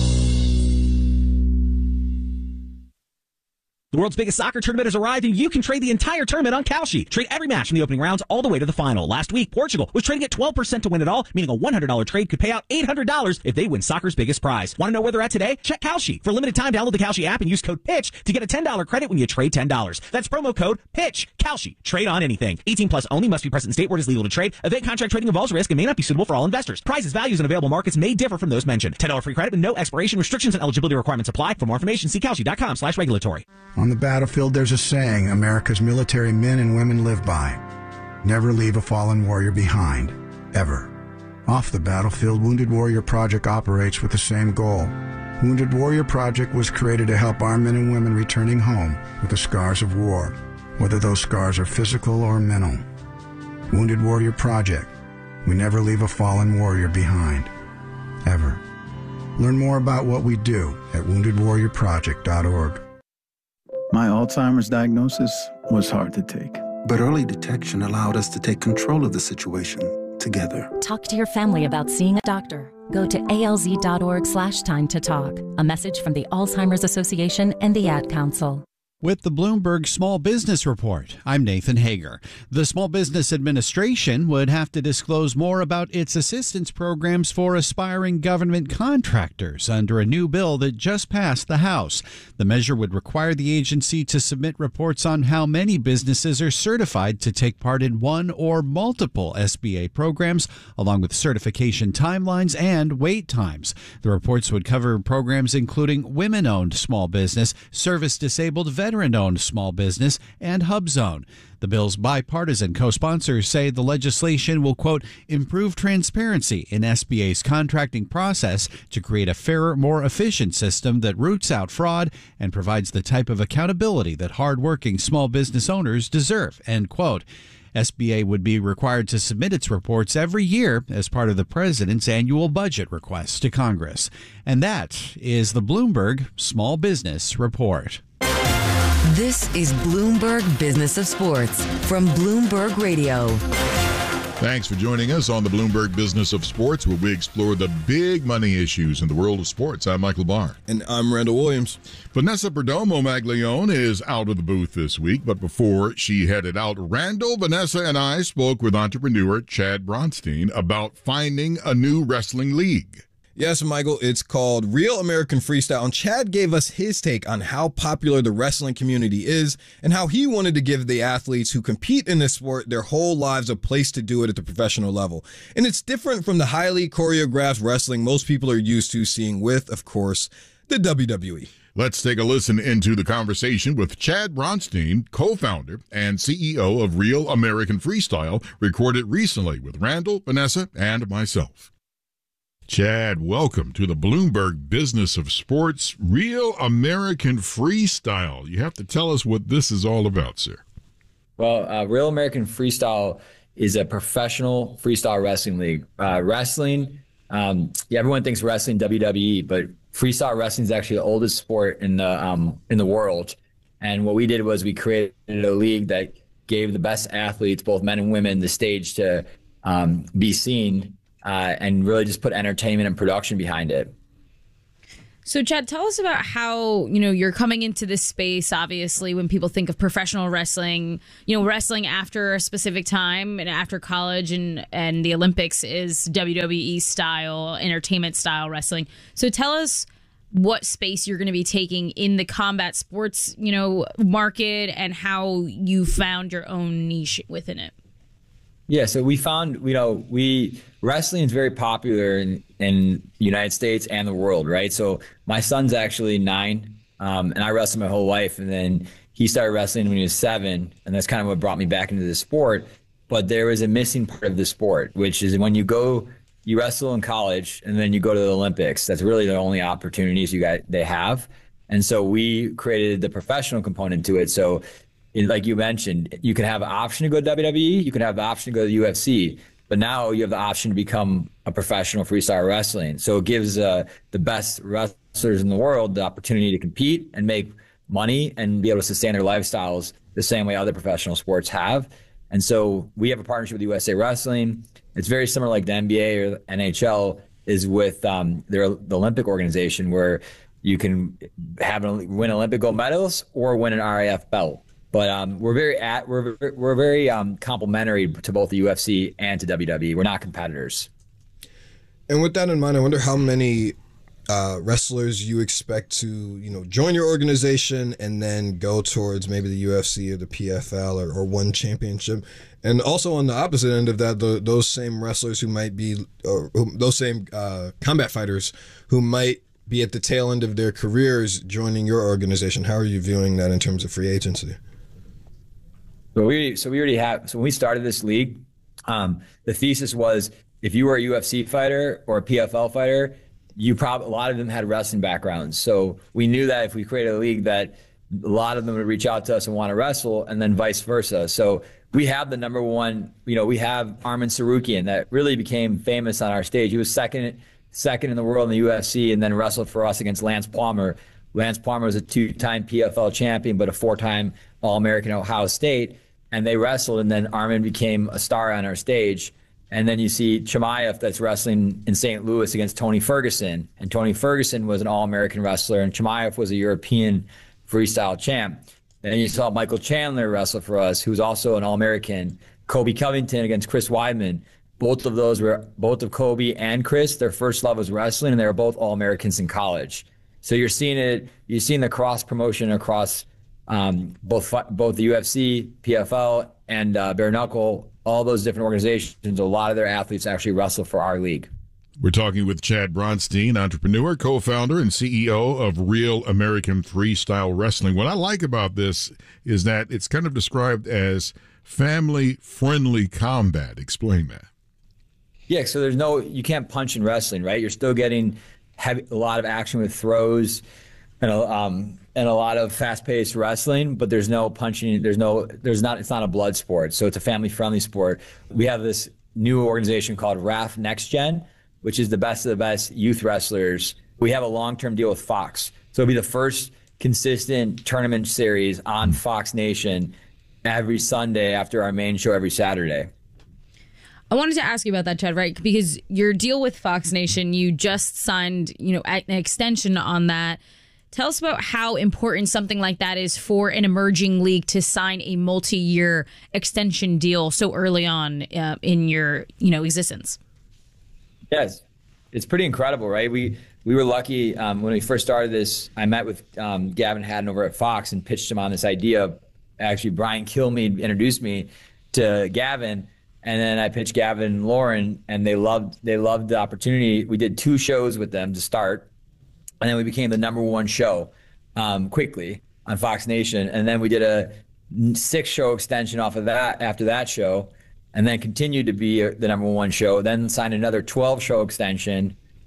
The world's biggest soccer tournament has arrived, and you can trade the entire tournament on Kalshi. Trade every match from the opening rounds all the way to the final. Last week, Portugal was trading at twelve percent to win it all, meaning a one hundred dollars trade could pay out eight hundred dollars if they win soccer's biggest prize. Want to know where they're at today? Check Kalshi. For a limited time, download the Kalshi app and use code PITCH to get a ten dollars credit when you trade ten dollars. That's promo code PITCH. Kalshi. Trade on anything. eighteen plus only. Must be present in state where it is legal to trade. Event contract trading involves risk and may not be suitable for all investors. Prizes, values, and available markets may differ from those mentioned. ten dollars free credit with no expiration. Restrictions and eligibility requirements apply. For more information, see Kalshi.com slash regulatory. On the battlefield, there's a saying America's military men and women live by. Never leave a fallen warrior behind. Ever. Off the battlefield, Wounded Warrior Project operates with the same goal. Wounded Warrior Project was created to help our men and women returning home with the scars of war, whether those scars are physical or mental. Wounded Warrior Project. We never leave a fallen warrior behind. Ever. Learn more about what we do at wounded warrior project dot org. My Alzheimer's diagnosis was hard to take. But early detection allowed us to take control of the situation together. Talk to your family about seeing a doctor. Go to A L Z dot org slash time to talk. A message from the Alzheimer's Association and the Ad Council. With the Bloomberg Small Business Report, I'm Nathan Hager. The Small Business Administration would have to disclose more about its assistance programs for aspiring government contractors under a new bill that just passed the House. The measure would require the agency to submit reports on how many businesses are certified to take part in one or multiple S B A programs, along with certification timelines and wait times. The reports would cover programs including women-owned small business, service-disabled veterans, veteran-owned small business, and HubZone. The bill's bipartisan co-sponsors say the legislation will, quote, improve transparency in S B A's contracting process to create a fairer, more efficient system that roots out fraud and provides the type of accountability that hardworking small business owners deserve, end quote. S B A would be required to submit its reports every year as part of the president's annual budget request to Congress. And that is the Bloomberg Small Business Report. This is Bloomberg Business of Sports from Bloomberg Radio. Thanks for joining us on the Bloomberg Business of Sports, where we explore the big money issues in the world of sports. I'm Michael Barr. And I'm Randall Williams. Vanessa Perdomo Maglione is out of the booth this week, but before she headed out, Randall, Vanessa, and I spoke with entrepreneur Chad Bronstein about finding a new wrestling league. Yes, Michael, it's called Real American Freestyle, and Chad gave us his take on how popular the wrestling community is and how he wanted to give the athletes who compete in this sport their whole lives a place to do it at the professional level. And it's different from the highly choreographed wrestling most people are used to seeing with, of course, the W W E. Let's take a listen into the conversation with Chad Bronstein, co-founder and C E O of Real American Freestyle, recorded recently with Randall, Vanessa, and myself. Chad, welcome to the Bloomberg Business of Sports, Real American Freestyle. You have to tell us what this is all about, sir. Well, uh, Real American Freestyle is a professional freestyle wrestling league. Uh, wrestling, um, yeah, everyone thinks wrestling W W E, but freestyle wrestling is actually the oldest sport in the um, in the world. And what we did was we created a league that gave the best athletes, both men and women, the stage to um, be seen uh, and really just put entertainment and production behind it. So, Chad, tell us about how, you know, you're coming into this space. Obviously, when people think of professional wrestling, you know, wrestling after a specific time and after college and, and the Olympics is W W E style, entertainment style wrestling. So tell us what space you're going to be taking in the combat sports, you know, market and how you found your own niche within it. Yeah, so we found, you know, we wrestling is very popular in, in the United States and the world, right? So my son's actually nine, um, and I wrestled my whole life, and then he started wrestling when he was seven, and that's kind of what brought me back into the sport. But there was a missing part of the sport, which is when you go, you wrestle in college, and then you go to the Olympics. That's really the only opportunities you got they have, and so we created the professional component to it. So, like you mentioned, you can have an option to go to W W E, you can have the option to go to the U F C, but now you have the option to become a professional freestyle wrestling. So it gives uh, the best wrestlers in the world the opportunity to compete and make money and be able to sustain their lifestyles the same way other professional sports have. And so we have a partnership with U S A Wrestling. It's very similar like the N B A or the N H L is with um, their, the Olympic organization, where you can have an, win Olympic gold medals or win an R A F belt. But um, we're very at we're we're very um, complementary to both the U F C and to W W E. We're not competitors. And with that in mind, I wonder how many uh, wrestlers you expect to, you know, join your organization and then go towards maybe the U F C or the P F L or, or one championship. And also on the opposite end of that, the, those same wrestlers who might be, or who, those same uh, combat fighters who might be at the tail end of their careers joining your organization. How are you viewing that in terms of free agency? So we so we already have so when we started this league, um, the thesis was if you were a U F C fighter or a P F L fighter, you probably a lot of them had wrestling backgrounds. So we knew that if we created a league, that a lot of them would reach out to us and want to wrestle, and then vice versa. So we have the number one, you know, we have Arman Tsarukyan that really became famous on our stage. He was second second in the world in the U F C, and then wrestled for us against Lance Palmer. Lance Palmer was a two-time P F L champion, but a four-time All-American at Ohio State. And they wrestled, and then Arman became a star on our stage. And then you see Chimaev that's wrestling in Saint Louis against Tony Ferguson. And Tony Ferguson was an All-American wrestler, and Chimaev was a European freestyle champ. Then you saw Michael Chandler wrestle for us, who's also an All-American. Kobe Covington against Chris Weidman. Both of those were, both of Kobe and Chris, their first love was wrestling, and they were both All-Americans in college. So you're seeing it, you're seeing the cross-promotion across Um, both both the U F C, P F L, and uh, bare knuckle, all those different organizations, a lot of their athletes actually wrestle for our league. We're talking with Chad Bronstein, entrepreneur, co-founder, and C E O of Real American Freestyle Wrestling. What I like about this is that it's kind of described as family-friendly combat. Explain that. Yeah, so there's no, you can't punch in wrestling, right? You're still getting heavy, a lot of action with throws and a, um, and a lot of fast-paced wrestling, but there's no punching. There's no, there's not, it's not a blood sport. So it's a family-friendly sport. We have this new organization called R A F Next Gen, which is the best of the best youth wrestlers. We have a long-term deal with Fox. So it'll be the first consistent tournament series on Fox Nation every Sunday after our main show every Saturday. I wanted to ask you about that, Chad, right? Because your deal with Fox Nation, you just signed, you know, an extension on that. Tell us about how important something like that is for an emerging league to sign a multi-year extension deal so early on uh, in your, you know, existence. Yes, it's pretty incredible, right? We we were lucky um, when we first started this. I met with um, Gavin Haddon over at Fox and pitched him on this idea. Actually, Brian Kilmeade introduced me to Gavin, and then I pitched Gavin and Lauren, and they loved they loved the opportunity. We did two shows with them to start. And then we became the number one show um, quickly on Fox Nation. And then we did a six show extension off of that after that show, and then continued to be the number one show. Then signed another twelve show extension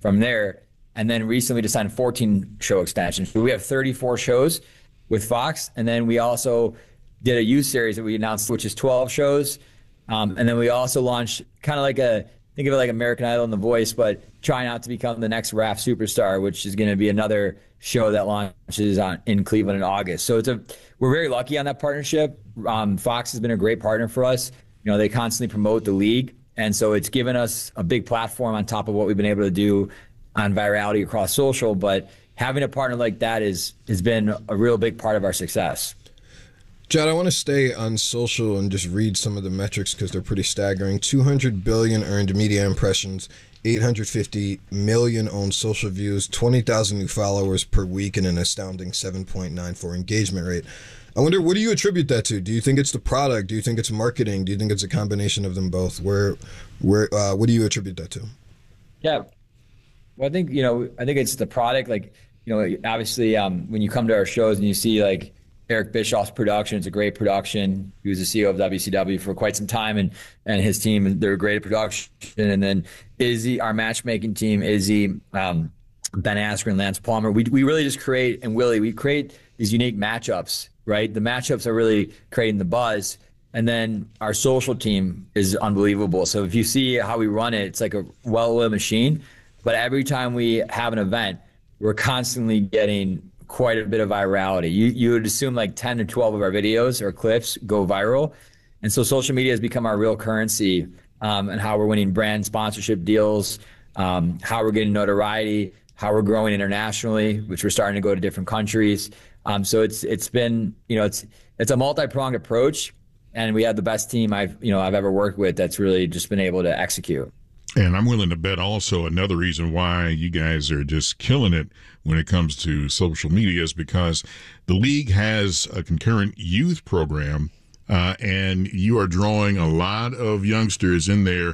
from there. And then recently just signed fourteen show extensions. So we have thirty-four shows with Fox. And then we also did a youth series that we announced, which is twelve shows. Um, and then we also launched kind of like a, think of it like American Idol and The Voice, but trying out to become the next Rap Superstar, which is going to be another show that launches on, in Cleveland in August. So it's a, we're very lucky on that partnership. Um, Fox has been a great partner for us. You know, they constantly promote the league. And so it's given us a big platform on top of what we've been able to do on virality across social. But having a partner like that is has been a real big part of our success. Chad, I want to stay on social and just read some of the metrics because they're pretty staggering. two hundred billion earned media impressions, eight hundred fifty million owned social views, twenty thousand new followers per week, and an astounding seven point nine four engagement rate. I wonder, what do you attribute that to? Do you think it's the product? Do you think it's marketing? Do you think it's a combination of them both? Where, where, uh, what do you attribute that to? Yeah, well, I think, you know, I think it's the product. Like, you know, obviously um, when you come to our shows and you see like Eric Bischoff's production, it's a great production. He was the C E O of W C W for quite some time, and and his team, they're great at production. And then Izzy, our matchmaking team, Izzy, um, Ben Askren, Lance Palmer, we we really just create, and Willie, we create these unique matchups, right? The matchups are really creating the buzz. And then our social team is unbelievable. So if you see how we run it, it's like a well-oiled machine. But every time we have an event, we're constantly getting quite a bit of virality. You you would assume like ten to twelve of our videos or clips go viral. And so social media has become our real currency, um, and how we're winning brand sponsorship deals, um, how we're getting notoriety, how we're growing internationally, which we're starting to go to different countries. Um, so it's it's been, you know, it's it's a multi-pronged approach, and we have the best team I've, you know, I've ever worked with that's really just been able to execute. And I'm willing to bet also another reason why you guys are just killing it when it comes to social media is because the league has a concurrent youth program, uh, and you are drawing a lot of youngsters in there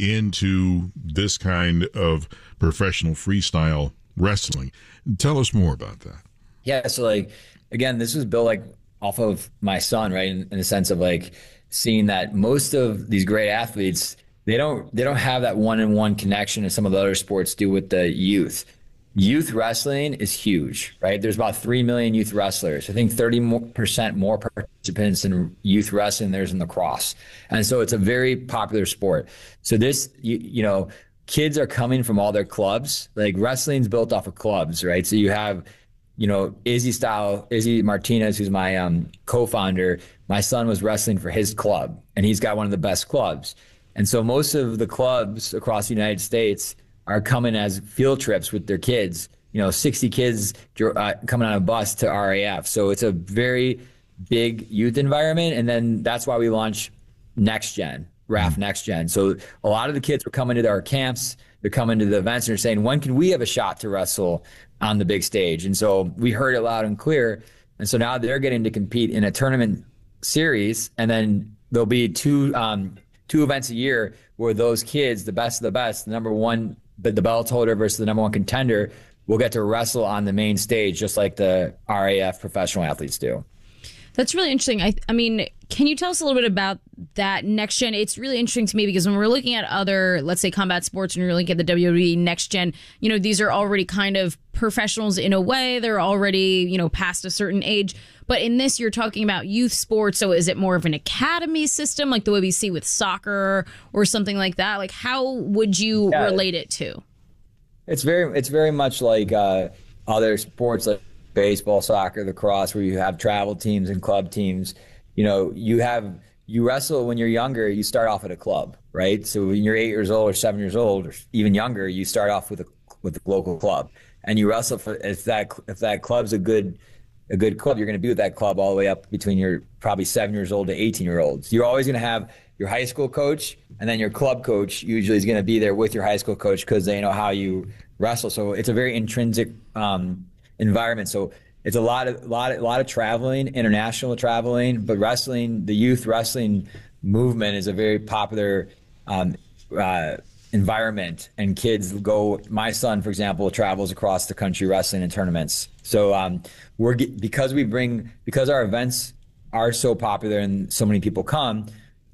into this kind of professional freestyle wrestling. Tell us more about that. Yeah, so like, again, this was built like off of my son, right? In, in the sense of like seeing that most of these great athletes, They don't they don't have that one-on-one connection as some of the other sports do with the youth. Youth wrestling is huge, right? There's about three million youth wrestlers. I think thirty percent more participants in youth wrestling than there's in lacrosse. And so it's a very popular sport. So this, you, you know, kids are coming from all their clubs. Like wrestling's built off of clubs, right? So you have, you know, Izzy style, Izzy Martinez, who's my um, co-founder. My son was wrestling for his club, and he's got one of the best clubs. And so most of the clubs across the United States are coming as field trips with their kids, you know, sixty kids uh, coming on a bus to R A F. So it's a very big youth environment. And then that's why we launched Next Gen, R A F Next Gen. So a lot of the kids were coming to our camps, they're coming to the events, and they're saying, when can we have a shot to wrestle on the big stage? And so we heard it loud and clear. And so now they're getting to compete in a tournament series. And then there'll be two, um, two events a year where those kids, the best of the best, the number one, the, the belt holder versus the number one contender, will get to wrestle on the main stage just like the R A F professional athletes do. That's really interesting. I, I mean, can you tell us a little bit about that Next Gen? It's really interesting to me because when we're looking at other, let's say, combat sports, and you're looking at the W W E Next Gen, you know, these are already kind of professionals in a way. They're already, you know, past a certain age. But in this, you're talking about youth sports. So is it more of an academy system like the way we see with soccer or something like that? Like, how would you yeah. relate it to? It's very, it's very much like uh, other sports like baseball, soccer, lacrosse, where you have travel teams and club teams. You know, you have, you wrestle when you're younger, you start off at a club, right? So when you're eight years old or seven years old or even younger, you start off with a, with a local club, and you wrestle for, if that, if that club's a good, a good club, you're going to be with that club all the way up between your probably seven years old to eighteen year olds. You're always going to have your high school coach, and then your club coach usually is going to be there with your high school coach because they know how you wrestle. So it's a very intrinsic um, environment. So it's a lot of, lot of, lot of traveling, international traveling, but wrestling, the youth wrestling movement is a very popular um, uh, environment, and kids go, my son, for example, travels across the country wrestling in tournaments. So um, we're, because we bring, because our events are so popular and so many people come,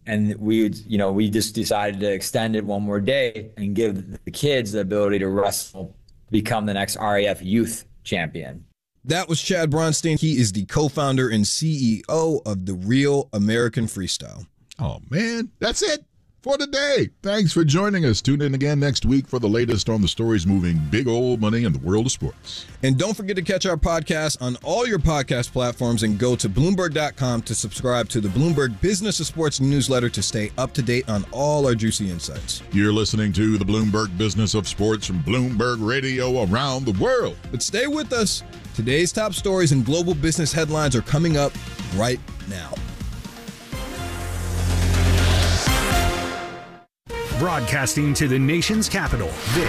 And we, you know, we just decided to extend it one more day and give the kids the ability to wrestle, become the next R A F youth champion. That was Chad Bronstein. He is the co-founder and C E O of the Real American Freestyle. Oh, man, that's it for today. Thanks for joining us. Tune in again next week for the latest on the stories moving big old money in the world of sports. And don't forget to catch our podcast on all your podcast platforms and go to Bloomberg dot com to subscribe to the Bloomberg Business of Sports newsletter to stay up to date on all our juicy insights. You're listening to the Bloomberg Business of Sports from Bloomberg Radio around the world. But stay with us. Today's top stories and global business headlines are coming up right now. Broadcasting to the nation's capital, this